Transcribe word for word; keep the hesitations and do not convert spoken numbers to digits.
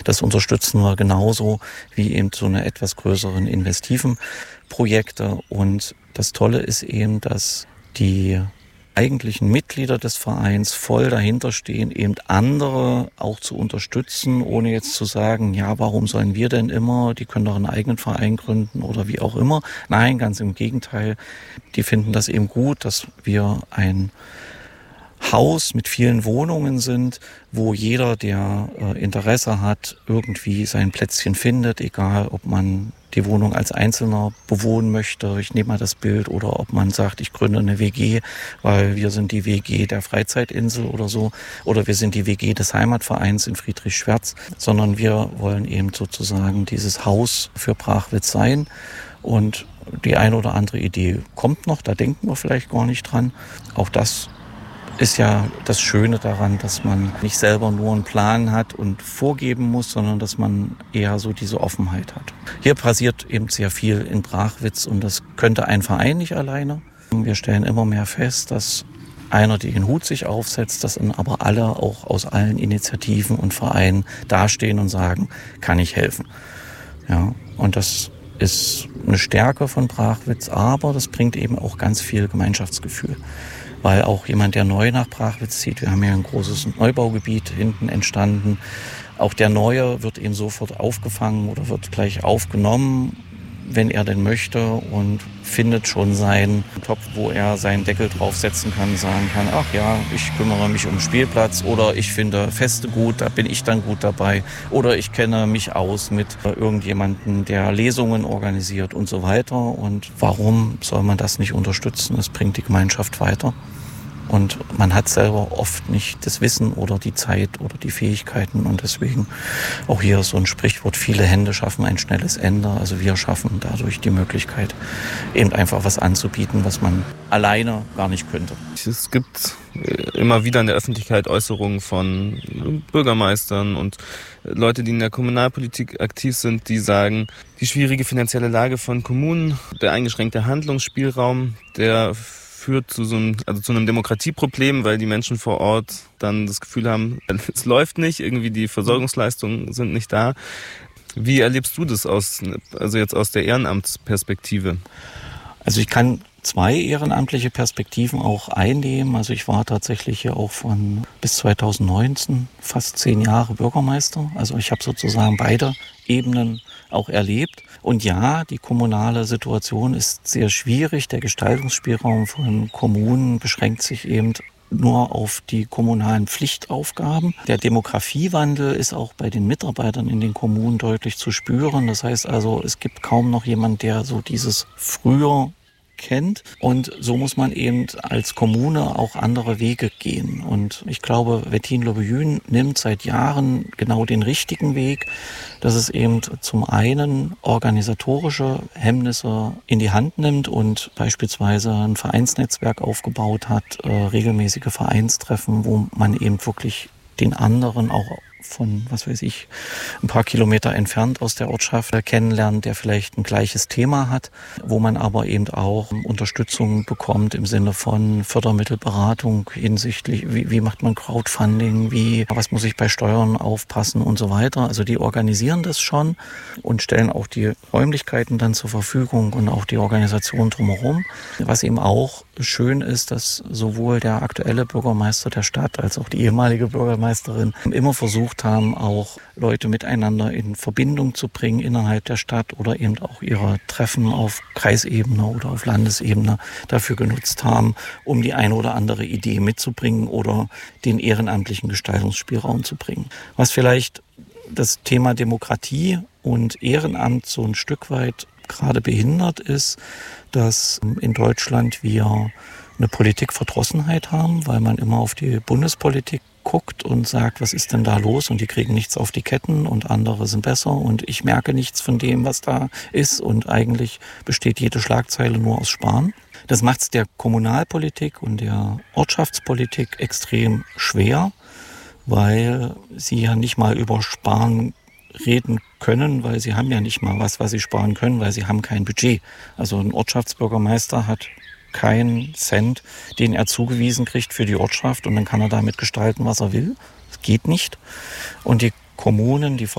Das unterstützen wir genauso wie eben so eine etwas größeren investiven Projekte. Und das Tolle ist eben, dass die eigentlichen Mitglieder des Vereins voll dahinter stehen, eben andere auch zu unterstützen, ohne jetzt zu sagen, ja, warum sollen wir denn immer, die können doch einen eigenen Verein gründen oder wie auch immer. Nein, ganz im Gegenteil. Die finden das eben gut, dass wir ein Haus mit vielen Wohnungen sind, wo jeder, der äh, Interesse hat, irgendwie sein Plätzchen findet, egal ob man die Wohnung als Einzelner bewohnen möchte, ich nehme mal das Bild, oder ob man sagt, ich gründe eine W G, weil wir sind die W G der Freizeitinsel oder so, oder wir sind die W G des Heimatvereins in Friedrichswertz, sondern wir wollen eben sozusagen dieses Haus für Brachwitz sein. Und die eine oder andere Idee kommt noch, da denken wir vielleicht gar nicht dran. Auch das ist ja das Schöne daran, dass man nicht selber nur einen Plan hat und vorgeben muss, sondern dass man eher so diese Offenheit hat. Hier passiert eben sehr viel in Brachwitz und das könnte ein Verein nicht alleine. Wir stellen immer mehr fest, dass einer den Hut sich aufsetzt, dass dann aber alle auch aus allen Initiativen und Vereinen dastehen und sagen, kann ich helfen. Ja, und das ist eine Stärke von Brachwitz, aber das bringt eben auch ganz viel Gemeinschaftsgefühl. Weil auch jemand, der neu nach Brachwitz zieht, wir haben ja ein großes Neubaugebiet hinten entstanden, auch der Neue wird eben sofort aufgefangen oder wird gleich aufgenommen, wenn er denn möchte, und findet schon seinen Topf, wo er seinen Deckel draufsetzen kann, sagen kann, ach ja, ich kümmere mich um den Spielplatz oder ich finde Feste gut, da bin ich dann gut dabei, oder ich kenne mich aus mit irgendjemandem, der Lesungen organisiert und so weiter. Und warum soll man das nicht unterstützen? Es bringt die Gemeinschaft weiter. Und man hat selber oft nicht das Wissen oder die Zeit oder die Fähigkeiten. Und deswegen auch hier so ein Sprichwort, viele Hände schaffen ein schnelles Ende. Also wir schaffen dadurch die Möglichkeit, eben einfach was anzubieten, was man alleine gar nicht könnte. Es gibt immer wieder in der Öffentlichkeit Äußerungen von Bürgermeistern und Leute, die in der Kommunalpolitik aktiv sind, die sagen, die schwierige finanzielle Lage von Kommunen, der eingeschränkte Handlungsspielraum, der führt zu so einem, also zu einem Demokratieproblem, weil die Menschen vor Ort dann das Gefühl haben, es läuft nicht, irgendwie die Versorgungsleistungen sind nicht da. Wie erlebst du das aus, also jetzt aus der Ehrenamtsperspektive? Also ich kann zwei ehrenamtliche Perspektiven auch einnehmen. Also ich war tatsächlich ja auch von bis zwanzig neunzehn fast zehn Jahre Bürgermeister. Also ich habe sozusagen beide Ebenen auch erlebt. Und ja, die kommunale Situation ist sehr schwierig. Der Gestaltungsspielraum von Kommunen beschränkt sich eben nur auf die kommunalen Pflichtaufgaben. Der Demografiewandel ist auch bei den Mitarbeitern in den Kommunen deutlich zu spüren. Das heißt also, es gibt kaum noch jemand, der so dieses früher kennt. Und so muss man eben als Kommune auch andere Wege gehen. Und ich glaube, Wettin-Löbejün nimmt seit Jahren genau den richtigen Weg, dass es eben zum einen organisatorische Hemmnisse in die Hand nimmt und beispielsweise ein Vereinsnetzwerk aufgebaut hat, äh, regelmäßige Vereinstreffen, wo man eben wirklich den anderen auch von, was weiß ich, ein paar Kilometer entfernt aus der Ortschaft kennenlernt, der vielleicht ein gleiches Thema hat, wo man aber eben auch Unterstützung bekommt im Sinne von Fördermittelberatung hinsichtlich, wie, wie macht man Crowdfunding, wie, was muss ich bei Steuern aufpassen und so weiter. Also die organisieren das schon und stellen auch die Räumlichkeiten dann zur Verfügung und auch die Organisation drumherum. Was eben auch schön ist, dass sowohl der aktuelle Bürgermeister der Stadt als auch die ehemalige Bürgermeisterin immer versucht haben, auch Leute miteinander in Verbindung zu bringen innerhalb der Stadt oder eben auch ihre Treffen auf Kreisebene oder auf Landesebene dafür genutzt haben, um die eine oder andere Idee mitzubringen oder den ehrenamtlichen Gestaltungsspielraum zu bringen. Was vielleicht das Thema Demokratie und Ehrenamt so ein Stück weit gerade behindert ist, dass in Deutschland wir eine Politikverdrossenheit haben, weil man immer auf die Bundespolitik guckt und sagt, was ist denn da los? Und die kriegen nichts auf die Ketten und andere sind besser und ich merke nichts von dem, was da ist, und eigentlich besteht jede Schlagzeile nur aus Sparen. Das macht es der Kommunalpolitik und der Ortschaftspolitik extrem schwer, weil sie ja nicht mal über Sparen reden können, weil sie haben ja nicht mal was, was sie sparen können, weil sie haben kein Budget. Also ein Ortschaftsbürgermeister hat keinen Cent, den er zugewiesen kriegt für die Ortschaft, und dann kann er damit gestalten, was er will. Das geht nicht. Und die Kommunen, die